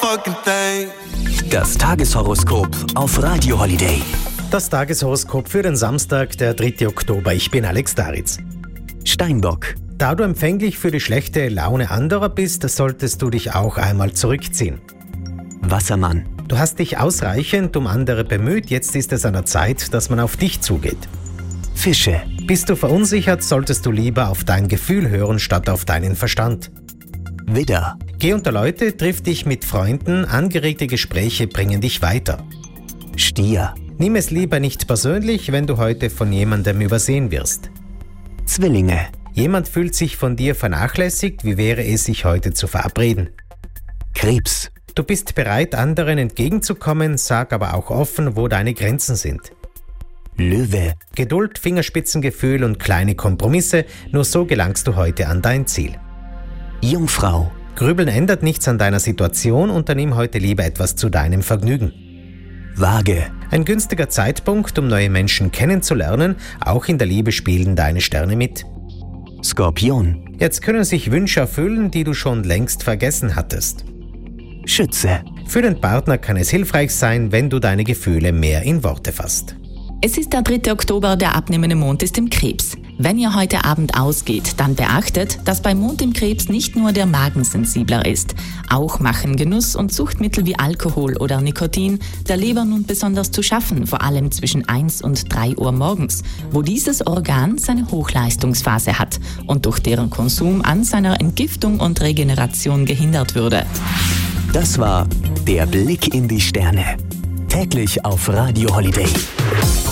fucking thing. Das Tageshoroskop auf Radio Holiday. Das Tageshoroskop für den Samstag, der 3. Oktober. Ich bin Alex Daritz. Steinbock. Da du empfänglich für die schlechte Laune anderer bist, solltest du dich auch einmal zurückziehen. Wassermann. Du hast dich ausreichend um andere bemüht, jetzt ist es an der Zeit, dass man auf dich zugeht. Fische. Bist du verunsichert, solltest du lieber auf dein Gefühl hören, statt auf deinen Verstand. Widder. Geh unter Leute, triff dich mit Freunden, angeregte Gespräche bringen dich weiter. Stier. Nimm es lieber nicht persönlich, wenn du heute von jemandem übersehen wirst. Zwillinge. Jemand fühlt sich von dir vernachlässigt, wie wäre es, sich heute zu verabreden? Krebs. Du bist bereit, anderen entgegenzukommen, sag aber auch offen, wo deine Grenzen sind. Löwe. Geduld, Fingerspitzengefühl und kleine Kompromisse, nur so gelangst du heute an dein Ziel. Jungfrau. Grübeln ändert nichts an deiner Situation, unternimm heute lieber etwas zu deinem Vergnügen. Waage. Ein günstiger Zeitpunkt, um neue Menschen kennenzulernen, auch in der Liebe spielen deine Sterne mit. Skorpion. Jetzt können sich Wünsche erfüllen, die du schon längst vergessen hattest. Schütze. Für den Partner kann es hilfreich sein, wenn du deine Gefühle mehr in Worte fasst. Es ist der 3. Oktober, der abnehmende Mond ist im Krebs. Wenn ihr heute Abend ausgeht, dann beachtet, dass beim Mond im Krebs nicht nur der Magen sensibler ist. Auch machen Genuss und Suchtmittel wie Alkohol oder Nikotin der Leber nun besonders zu schaffen, vor allem zwischen 1 und 3 Uhr morgens, wo dieses Organ seine Hochleistungsphase hat und durch deren Konsum an seiner Entgiftung und Regeneration gehindert würde. Das war der Blick in die Sterne. Täglich auf Radio Holiday.